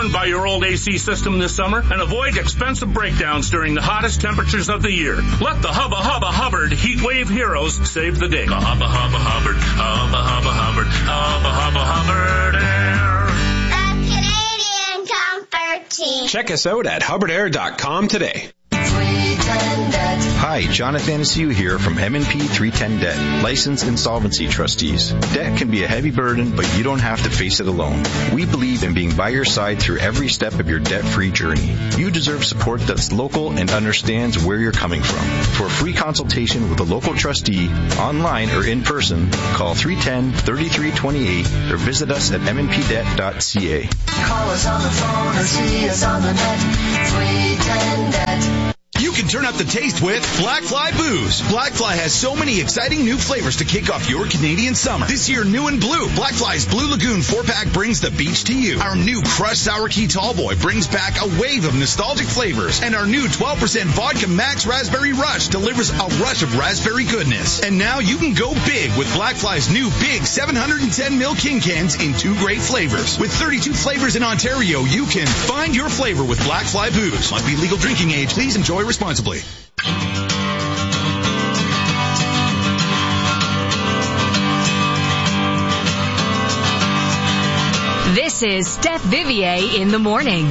burned by your old AC system this summer and avoid expensive breakdowns during the hottest temperatures of the year. Let the Hubba Hubba Hubbard Heat Wave Heroes save the day. Hubba Hubba Hubbard, Hubba Hubba Hubbard, Hubba Hubba Hubbard Air. The Canadian Comfort Team. Check us out at HubbardAir.com today. Hi, Jonathan Anastasia here from M&P 310 Debt, licensed insolvency trustees. Debt can be a heavy burden, but you don't have to face it alone. We believe in being by your side through every step of your debt-free journey. You deserve support that's local and understands where you're coming from. For a free consultation with a local trustee, online or in person, call 310-3328 or visit us at mnpdebt.ca. Call us on the phone or see us on the net. 310 Debt. You can turn up the taste with Black Fly Booze. Black Fly has so many exciting new flavors to kick off your Canadian summer. This year, new and blue, Black Fly's Blue Lagoon 4-pack brings the beach to you. Our new Crushed Sour Key Tallboy brings back a wave of nostalgic flavors. And our new 12% Vodka Max Raspberry Rush delivers a rush of raspberry goodness. And now you can go big with Black Fly's new big 710ml King Cans in 2 great flavors. With 32 flavors in Ontario, you can find your flavor with Black Fly Booze. Must be legal drinking age. Please enjoy responsibly. This is Steph Vivier in the morning.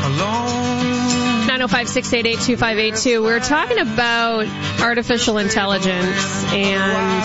905-688-2582. We're talking about artificial intelligence and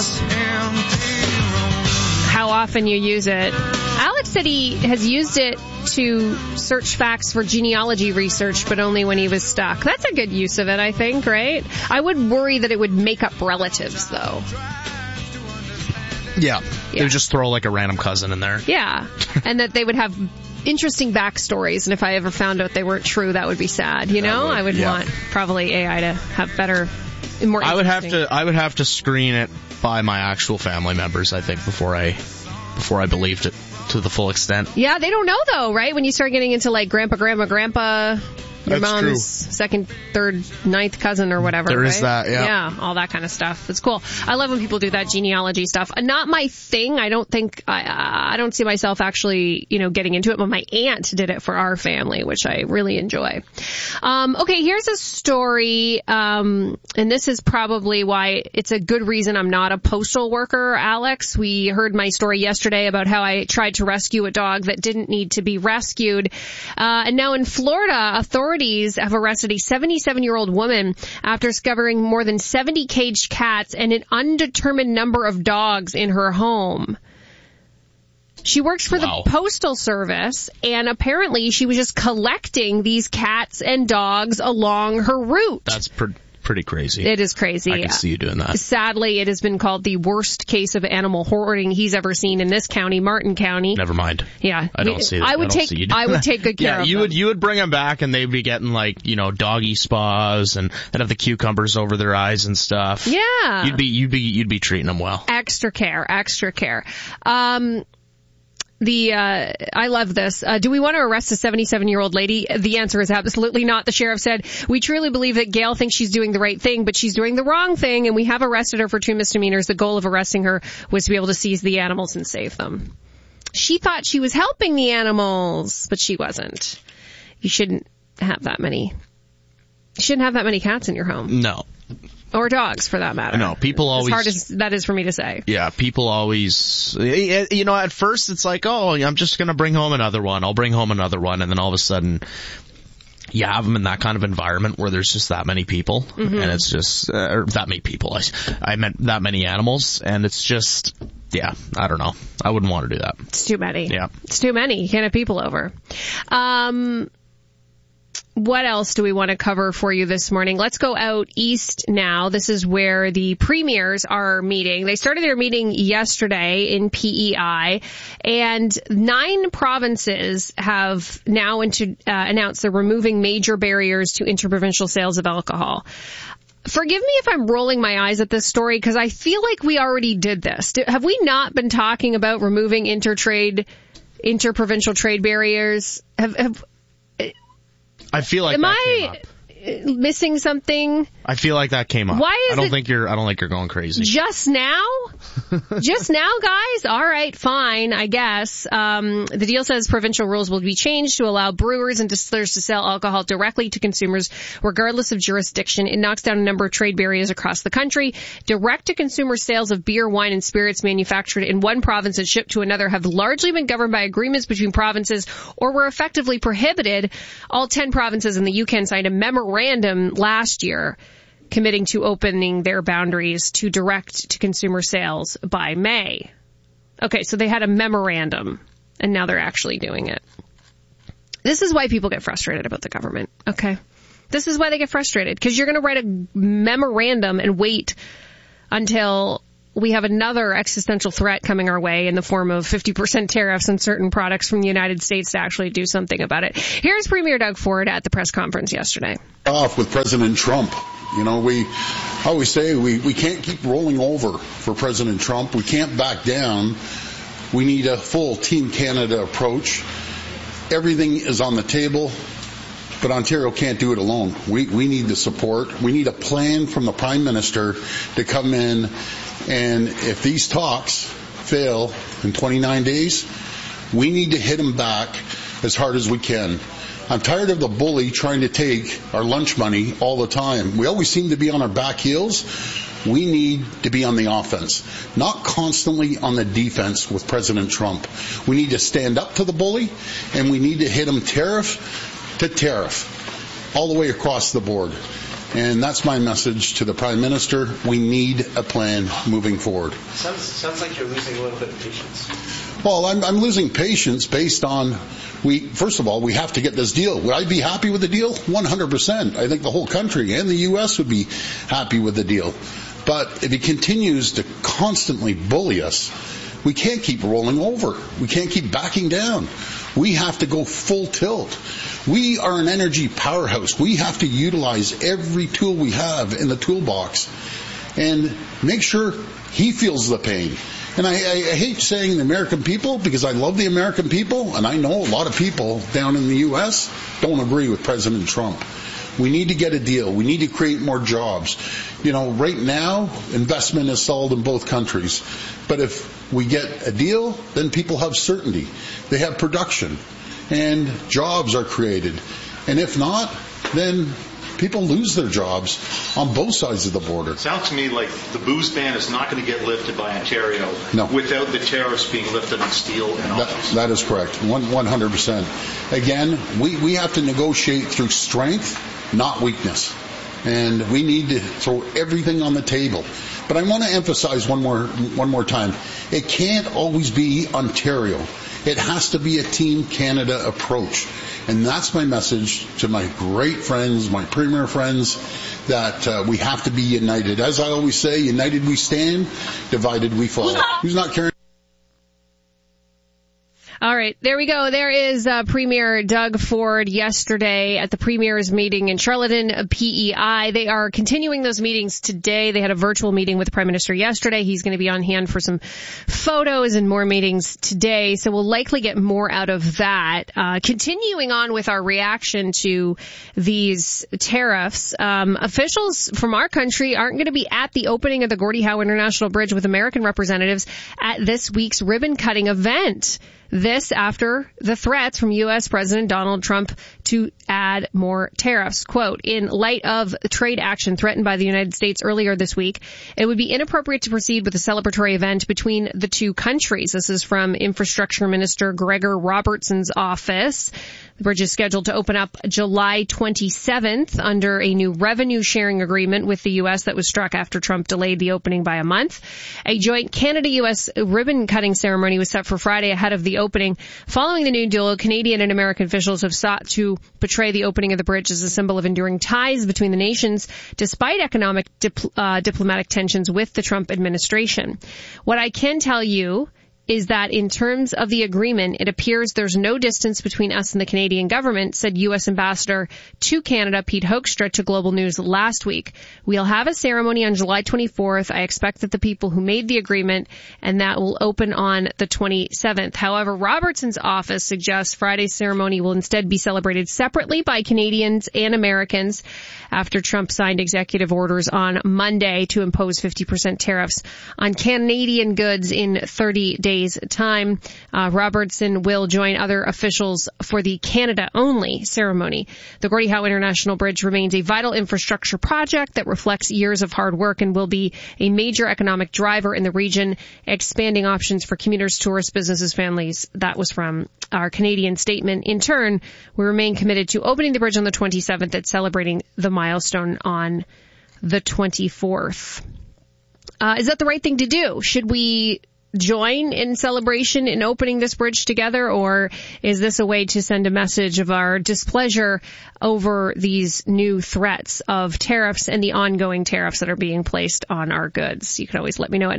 how often you use it. Alex said he has used it to search facts for genealogy research, but only when he was stuck. That's a good use of it, I think, right? I would worry that it would make up relatives, though. Yeah. They would just throw like a random cousin in there. Yeah. And that they would have interesting backstories, and if I ever found out they weren't true, that would be sad, you know? I would want probably AI to have better, more interesting. I would have to screen it by my actual family members, I think, before I believed it to the full extent. Yeah, they don't know, though, right? When you start getting into, like, grandpa, your That's mom's true. second, third, ninth cousin or whatever, There right? is that, yeah. Yeah, all that kind of stuff. It's cool. I love when people do that genealogy stuff. Not my thing. I don't think, I don't see myself actually, getting into it, but my aunt did it for our family, which I really enjoy. Okay, here's a story, and this is probably why it's a good reason I'm not a postal worker, Alex. We heard my story yesterday about how I tried to rescue a dog that didn't need to be rescued. And now in Florida, authorities have arrested a 77-year-old woman after discovering more than 70 caged cats and an undetermined number of dogs in her home. She works for the Postal Service, and apparently she was just collecting these cats and dogs along her route. That's pretty crazy. It is crazy. I can see you doing that. Sadly, it has been called the worst case of animal hoarding he's ever seen in this county, Martin County. Never mind. Yeah. I don't see that. I would take good care of them. You would bring them back and they'd be getting doggy spas and they'd have the cucumbers over their eyes and stuff. Yeah. You'd be treating them well. Extra care. I love this. Do we want to arrest a 77-year-old lady? The answer is absolutely not. The sheriff said, we truly believe that Gail thinks she's doing the right thing, but she's doing the wrong thing, and we have arrested her for 2 misdemeanors. The goal of arresting her was to be able to seize the animals and save them. She thought she was helping the animals, but she wasn't. You shouldn't have that many cats in your home. No. Or dogs, for that matter. No, people always... As hard as that is for me to say. Yeah, people always... at first it's like, I'm just going to bring home another one. I'll bring home another one. And then all of a sudden, you have them in that kind of environment where there's just that many people. Mm-hmm. And it's just... that many people. I meant that many animals. And it's just... Yeah, I don't know. I wouldn't want to do that. It's too many. Yeah. It's too many. You can't have people over. What else do we want to cover for you this morning? Let's go out east now. This is where the premiers are meeting. They started their meeting yesterday in PEI, and 9 provinces have now announced they're removing major barriers to interprovincial sales of alcohol. Forgive me if I'm rolling my eyes at this story, because I feel like we already did this. Have we not been talking about removing interprovincial trade barriers? I feel like that came up. missing something? I feel like that came up. Why is I don't think you're going crazy. Just now? Just now, guys? All right, fine, I guess. The deal says provincial rules will be changed to allow brewers and distillers to sell alcohol directly to consumers regardless of jurisdiction. It knocks down a number of trade barriers across the country. Direct-to-consumer sales of beer, wine, and spirits manufactured in one province and shipped to another have largely been governed by agreements between provinces or were effectively prohibited. All 10 provinces in the UK signed a memorandum last year committing to opening their boundaries to direct-to-consumer sales by May. Okay, so they had a memorandum, and now they're actually doing it. This is why people get frustrated about the government, okay? This is why they get frustrated, because you're going to write a memorandum and wait until we have another existential threat coming our way in the form of 50% tariffs on certain products from the United States to actually do something about it. Here's Premier Doug Ford at the press conference yesterday. Off with President Trump. You know, we always say we can't keep rolling over for President Trump. We can't back down. We need a full Team Canada approach. Everything is on the table, but Ontario can't do it alone. We need the support. We need a plan from the Prime Minister to come in. And if these talks fail in 29 days, we need to hit them back as hard as we can. I'm tired of the bully trying to take our lunch money all the time. We always seem to be on our back heels. We need to be on the offense, not constantly on the defense with President Trump. We need to stand up to the bully, and we need to hit him tariff to tariff, all the way across the board. And that's my message to the Prime Minister. We need a plan moving forward. Sounds like you're losing a little bit of patience. Well, I'm losing patience based on, first of all, we have to get this deal. Would I be happy with the deal? 100%. I think the whole country and the U.S. would be happy with the deal. But if he continues to constantly bully us, we can't keep rolling over. We can't keep backing down. We have to go full tilt. We are an energy powerhouse. We have to utilize every tool we have in the toolbox and make sure he feels the pain. And I hate saying the American people because I love the American people, and I know a lot of people down in the U.S. don't agree with President Trump. We need to get a deal. We need to create more jobs. You know, right now, investment is stalled in both countries. But if we get a deal, then people have certainty. They have production. And jobs are created. And if not, then people lose their jobs on both sides of the border. It sounds to me like the booze ban is not going to get lifted by Ontario without the tariffs being lifted on steel and others. That is correct, 100%. Again, we have to negotiate through strength, not weakness. And we need to throw everything on the table. But I want to emphasize one more time. It can't always be Ontario. It has to be a Team Canada approach. And that's my message to my great friends, my Premier friends, that we have to be united. As I always say, united we stand, divided we fall. Who's not carrying? All right, there we go. There is Premier Doug Ford yesterday at the Premier's meeting in Charlottetown, PEI. They are continuing those meetings today. They had a virtual meeting with the Prime Minister yesterday. He's going to be on hand for some photos and more meetings today, so we'll likely get more out of that. Continuing on with our reaction to these tariffs, officials from our country aren't going to be at the opening of the Gordie Howe International Bridge with American representatives at this week's ribbon-cutting event. This after the threats from U.S. President Donald Trump to add more tariffs. Quote, in light of trade action threatened by the United States earlier this week, it would be inappropriate to proceed with a celebratory event between the two countries. This is from Infrastructure Minister Gregor Robertson's office. The bridge is scheduled to open up July 27th under a new revenue sharing agreement with the U.S. that was struck after Trump delayed the opening by a month. A joint Canada-U.S. ribbon-cutting ceremony was set for Friday ahead of the opening. Following the new deal, Canadian and American officials have sought to portray the opening of the bridge as a symbol of enduring ties between the nations, despite economic diplomatic tensions with the Trump administration. What I can tell you is that in terms of the agreement, it appears there's no distance between us and the Canadian government, said U.S. Ambassador to Canada Pete Hoekstra to Global News last week. We'll have a ceremony on July 24th. I expect that the people who made the agreement, and that will open on the 27th. However, Robertson's office suggests Friday's ceremony will instead be celebrated separately by Canadians and Americans after Trump signed executive orders on Monday to impose 50% tariffs on Canadian goods in 30 days' time. Robertson will join other officials for the Canada-only ceremony. The Gordie Howe International Bridge remains a vital infrastructure project that reflects years of hard work and will be a major economic driver in the region, expanding options for commuters, tourists, businesses, families. That was from our Canadian statement. In turn, we remain committed to opening the bridge on the 27th and celebrating the milestone on the 24th. Is that the right thing to do? Should we join in celebration in opening this bridge together, or is this a way to send a message of our displeasure over these new threats of tariffs and the ongoing tariffs that are being placed on our goods? You can always let me know at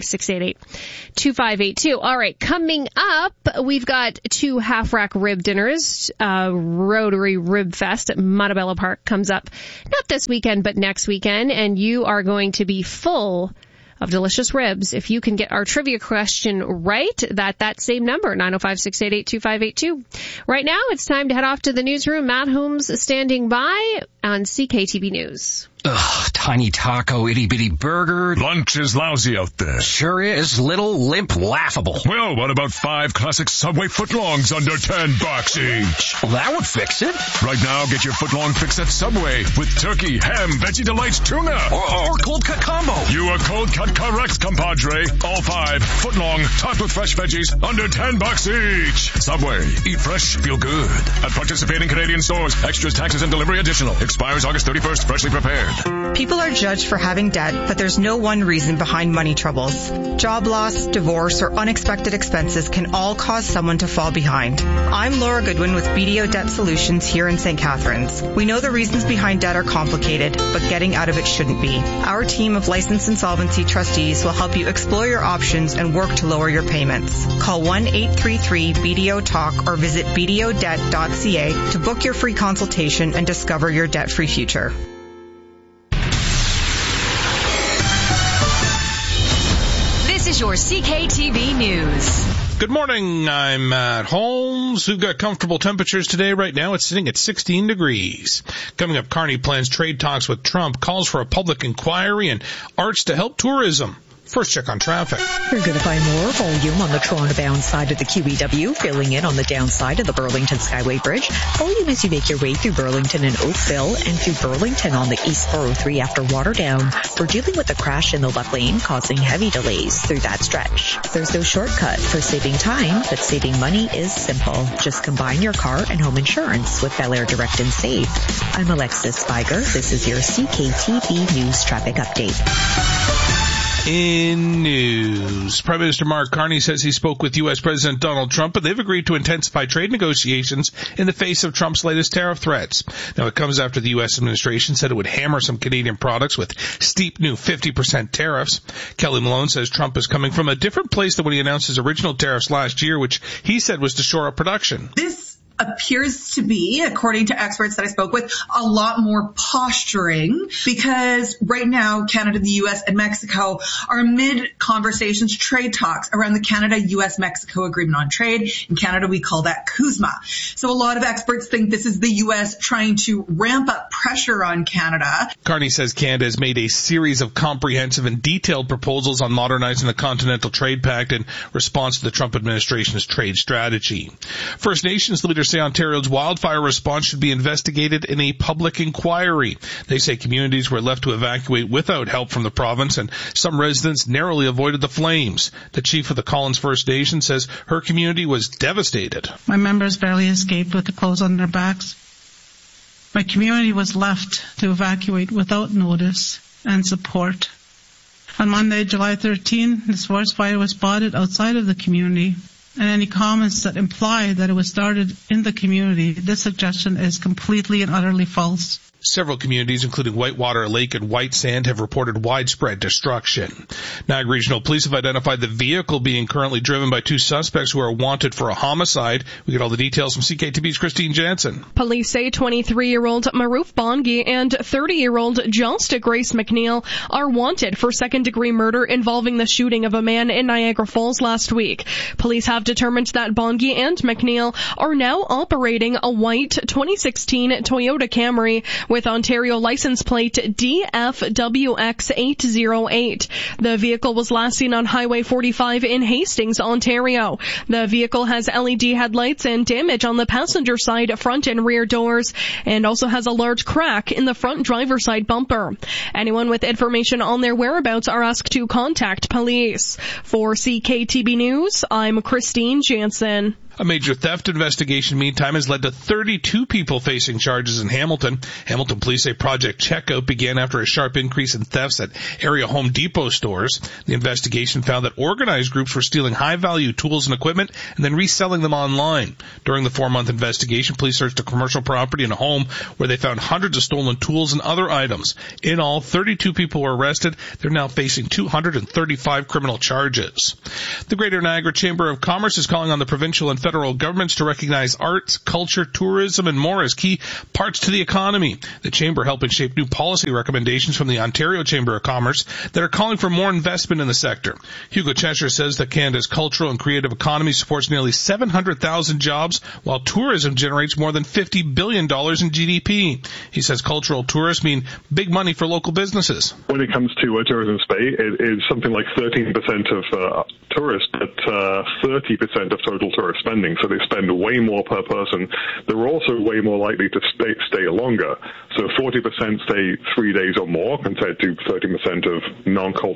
905-688-2582. All right, coming up, we've got 2 half-rack rib dinners. Rotary Rib Fest at Montebello Park comes up not this weekend, but next weekend, and you are going to be full of delicious ribs if you can get our trivia question right. That same number, 905-688-2582. Right now, it's time to head off to the newsroom. Matt Holmes standing by on CKTV News. Ugh, tiny taco, itty-bitty burger. Lunch is lousy out there. Sure is. Little, limp, laughable. Well, what about 5 classic Subway footlongs under $10 each? Well, that would fix it. Right now, get your footlong fix at Subway with turkey, ham, Veggie Delights, tuna. Or cold cut combo. You are cold cut correct, compadre. All 5 footlong, topped with fresh veggies, under $10 each. Subway. Eat fresh, feel good. At participating Canadian stores. Extras, taxes, and delivery additional. Expires August 31st. Freshly prepared. People are judged for having debt, but there's no one reason behind money troubles. Job loss, divorce, or unexpected expenses can all cause someone to fall behind. I'm Laura Goodwin with BDO Debt Solutions here in St. Catharines. We know the reasons behind debt are complicated, but getting out of it shouldn't be. Our team of licensed insolvency trustees will help you explore your options and work to lower your payments. Call 1-833-BDO-TALK or visit bdodebt.ca to book your free consultation and discover your debt-free future. This is your CKTV News. Good morning, I'm Matt Holmes. We've got comfortable temperatures today. Right now it's sitting at 16 degrees. Coming up, Carney plans trade talks with Trump, calls for a public inquiry, and arts to help tourism. First check on traffic. You're going to find more volume on the Toronto-bound side of the QEW, filling in on the downside of the Burlington Skyway Bridge. Volume as you make your way through Burlington and Oakville and through Burlington on the East 403 after Waterdown. We're dealing with a crash in the left lane causing heavy delays through that stretch. There's no shortcut for saving time, but saving money is simple. Just combine your car and home insurance with Bel Air Direct and Save. I'm Alexis Spiger. This is your CKTV News Traffic Update. In news, Prime Minister Mark Carney says he spoke with U.S. President Donald Trump, but they've agreed to intensify trade negotiations in the face of Trump's latest tariff threats. Now, it comes after the U.S. administration said it would hammer some Canadian products with steep new 50% tariffs. Kelly Malone says Trump is coming from a different place than when he announced his original tariffs last year, which he said was to shore up production. This appears to be, according to experts that I spoke with, a lot more posturing because right now Canada, the U.S., and Mexico are mid conversations, trade talks around the Canada-U.S.-Mexico Agreement on Trade. In Canada, we call that CUSMA. So a lot of experts think this is the U.S. trying to ramp up pressure on Canada. Carney says Canada has made a series of comprehensive and detailed proposals on modernizing the Continental Trade Pact in response to the Trump administration's trade strategy. First Nations leaders say Ontario's wildfire response should be investigated in a public inquiry. They say communities were left to evacuate without help from the province, and some residents narrowly avoided the flames. The chief of the Collins First Nation says her community was devastated. My members barely escaped with the clothes on their backs. My community was left to evacuate without notice and support. On Monday, July 13, this forest fire was spotted outside of the community. And any comments that imply that it was started in the community, this suggestion is completely and utterly false. Several communities, including Whitewater Lake and White Sand, have reported widespread destruction. Niagara Regional Police have identified the vehicle being currently driven by 2 suspects who are wanted for a homicide. We get all the details from CKTV's Christine Jansen. Police say 23-year-old Maroof Bongi and 30-year-old Josta Grace McNeil are wanted for second-degree murder involving the shooting of a man in Niagara Falls last week. Police have determined that Bongi and McNeil are now operating a white 2016 Toyota Camry with Ontario license plate DFWX808. The vehicle was last seen on Highway 45 in Hastings, Ontario. The vehicle has LED headlights and damage on the passenger side, front and rear doors, and also has a large crack in the front driver's side bumper. Anyone with information on their whereabouts are asked to contact police. For CKTB News, I'm Christine Jansen. A major theft investigation, meantime, has led to 32 people facing charges in Hamilton. Hamilton police say Project Checkout began after a sharp increase in thefts at area Home Depot stores. The investigation found that organized groups were stealing high-value tools and equipment and then reselling them online. During the 4-month investigation, police searched a commercial property and a home where they found hundreds of stolen tools and other items. In all, 32 people were arrested. They're now facing 235 criminal charges. The Greater Niagara Chamber of Commerce is calling on the provincial and federal governments to recognize arts, culture, tourism, and more as key parts to the economy. The Chamber helping shape new policy recommendations from the Ontario Chamber of Commerce that are calling for more investment in the sector. Hugo Cheshire says that Canada's cultural and creative economy supports nearly 700,000 jobs, while tourism generates more than $50 billion in GDP. He says cultural tourists mean big money for local businesses. When it comes to tourism space, it is something like 13% of tourists, but 30% of total tourist spending. So they spend way more per person. They're also way more likely to stay longer. So 40% stay 3 days or more compared to 30% of non-cultural